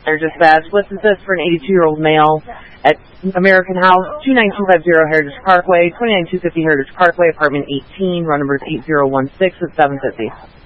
They're dispatched. Listed this for an 82-year-old male at American House, 29250 Heritage Parkway, 29250 Heritage Parkway, apartment 18, run number is 8016 at 750.